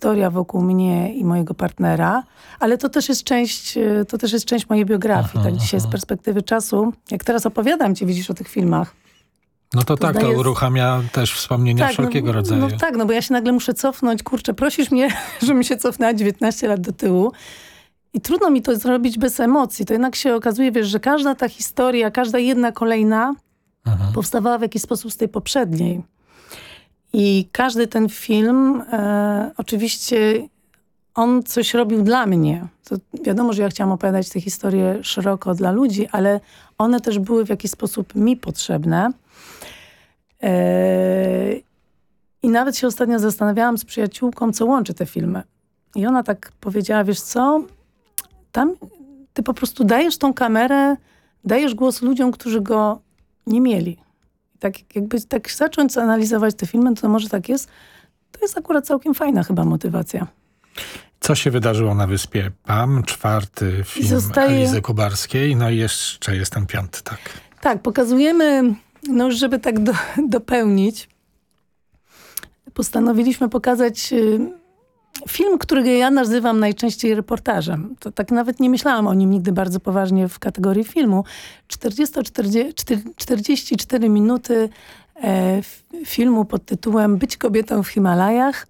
historia wokół mnie i mojego partnera, ale to też jest część mojej biografii, tak dzisiaj z perspektywy czasu. Jak teraz opowiadam ci, widzisz, o tych filmach. No to tak, to uruchamia też wspomnienia wszelkiego rodzaju. No tak, no bo ja się nagle muszę cofnąć. Kurczę, prosisz mnie, żebym się cofnęła 19 lat do tyłu. I trudno mi to zrobić bez emocji. To jednak się okazuje, wiesz, że każda ta historia, każda jedna kolejna powstawała w jakiś sposób z tej poprzedniej. I każdy ten film, oczywiście on coś robił dla mnie. To wiadomo, że ja chciałam opowiadać te historie szeroko dla ludzi, ale one też były w jakiś sposób mi potrzebne. I nawet się ostatnio zastanawiałam z przyjaciółką, co łączy te filmy. I ona tak powiedziała, wiesz co, tam ty po prostu dajesz tą kamerę, dajesz głos ludziom, którzy go nie mieli. I tak jakby tak zacząć analizować te filmy, to może tak jest. To jest akurat całkiem fajna chyba motywacja. Co się wydarzyło na Wyspie Pam? 4. film Elizy Kubarskiej. No i jeszcze jest ten 5, tak. Tak, pokazujemy, no już żeby tak dopełnić, postanowiliśmy pokazać film, którego ja nazywam najczęściej reportażem. To tak nawet nie myślałam o nim nigdy bardzo poważnie w kategorii filmu. 44 minuty filmu pod tytułem Być kobietą w Himalajach.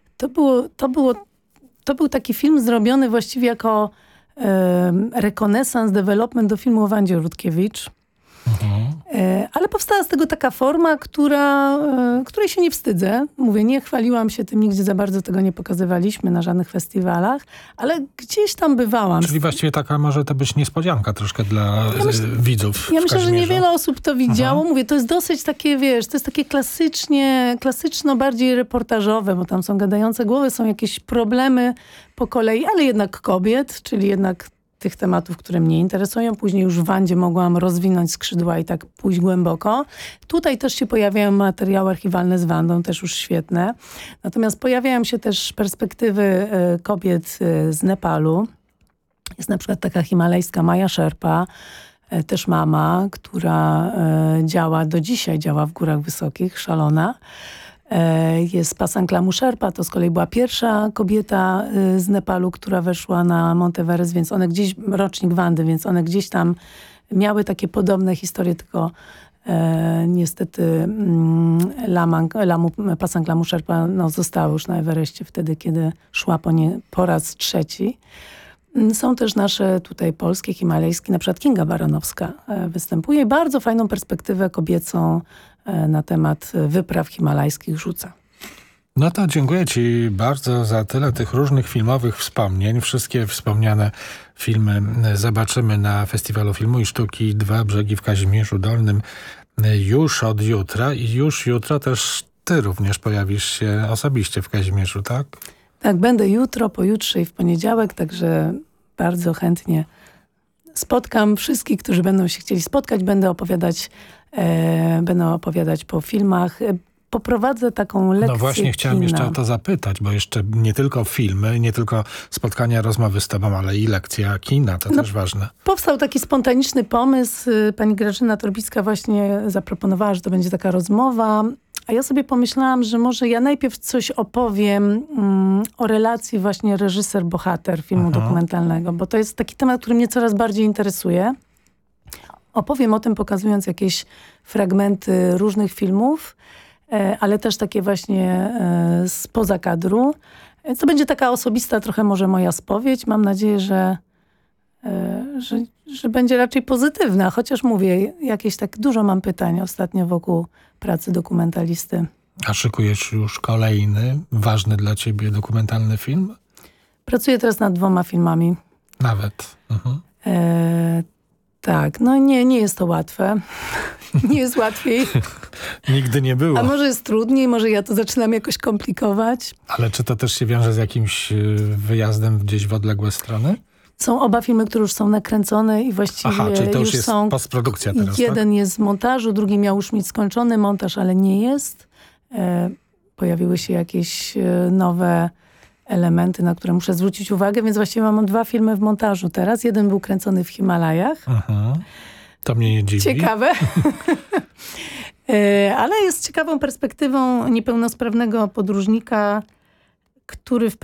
To był taki film zrobiony właściwie jako rekonesans, development do filmu o Wandzie Rutkiewicz. Ale powstała z tego taka forma, której się nie wstydzę. Mówię, nie chwaliłam się tym, nigdzie za bardzo tego nie pokazywaliśmy na żadnych festiwalach, ale gdzieś tam bywałam. Czyli właściwie taka może to być niespodzianka troszkę dla widzów. Ja myślę, że niewiele osób to widziało. Mówię, to jest dosyć takie, wiesz, to jest takie klasyczno bardziej reportażowe, bo tam są gadające głowy, są jakieś problemy po kolei, ale jednak kobiet, czyli jednak tych tematów, które mnie interesują. Później już w Wandzie mogłam rozwinąć skrzydła i tak pójść głęboko. Tutaj też się pojawiają materiały archiwalne z Wandą, też już świetne. Natomiast pojawiają się też perspektywy kobiet z Nepalu. Jest na przykład taka himalajska Maja Sherpa, też mama, która do dzisiaj działa w Górach Wysokich, szalona. Jest Pasang Lamu Sherpa, to z kolei była pierwsza kobieta z Nepalu, która weszła na Mount Everest, więc one gdzieś, rocznik Wandy, więc one gdzieś tam miały takie podobne historie, tylko niestety Pasang Lamu Sherpa została już na Everestie wtedy, kiedy szła po raz 3. Są też nasze tutaj polskie, himalajskie, na przykład Kinga Baranowska występuje. Bardzo fajną perspektywę kobiecą na temat wypraw himalajskich rzuca. No to dziękuję ci bardzo za tyle tych różnych filmowych wspomnień. Wszystkie wspomniane filmy zobaczymy na Festiwalu Filmu i Sztuki Dwa Brzegi w Kazimierzu Dolnym już od jutra. I już jutro też ty również pojawisz się osobiście w Kazimierzu, tak? Tak, będę jutro, pojutrze i w poniedziałek, także bardzo chętnie spotkam wszystkich, którzy będą się chcieli spotkać. Będę opowiadać po filmach. Poprowadzę taką lekcję No właśnie chciałem kina. jeszcze o to zapytać, bo jeszcze nie tylko filmy, nie tylko spotkania, rozmowy z tobą, ale i lekcja kina, to też ważne. Powstał taki spontaniczny pomysł. Pani Grażyna Torbicka właśnie zaproponowała, że to będzie taka rozmowa. A ja sobie pomyślałam, że może ja najpierw coś opowiem o relacji właśnie reżyser-bohater filmu dokumentalnego, bo to jest taki temat, który mnie coraz bardziej interesuje. Opowiem o tym, pokazując jakieś fragmenty różnych filmów, ale też takie właśnie spoza kadru. To będzie taka osobista trochę może moja spowiedź. Mam nadzieję, że będzie raczej pozytywna, chociaż mówię, jakieś tak dużo mam pytań ostatnio wokół pracy dokumentalisty. A szykujesz już kolejny, ważny dla ciebie dokumentalny film? Pracuję teraz nad 2 filmami. Nawet. Tak, no nie jest to łatwe. Nie jest łatwiej. Nigdy nie było. A może jest trudniej, może ja to zaczynam jakoś komplikować. Ale czy to też się wiąże z jakimś wyjazdem gdzieś w odległe strony? Są oba filmy, które już są nakręcone i właściwie czyli to już jest są postprodukcja teraz, jeden jest w montażu, drugi miał już mieć skończony montaż, ale nie jest. Pojawiły się jakieś nowe elementy, na które muszę zwrócić uwagę, więc właściwie mam 2 filmy w montażu teraz. Jeden był kręcony w Himalajach. To mnie nie dziwi. Ciekawe. Ale jest ciekawą perspektywą niepełnosprawnego podróżnika, który w